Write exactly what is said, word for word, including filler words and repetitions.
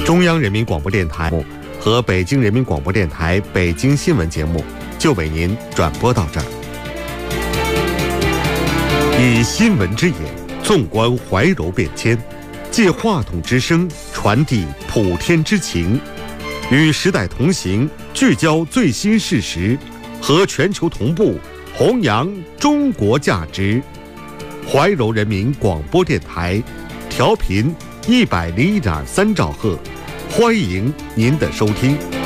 中央人民广播电台和北京人民广播电台北京新闻节目就为您转播到这儿。以新闻之眼纵观怀柔变迁，借话筒之声传递普天之情，与时代同行，聚焦最新事实，和全球同步弘扬中国价值。怀柔人民广播电台，调频一百零一点三兆赫，欢迎您的收听。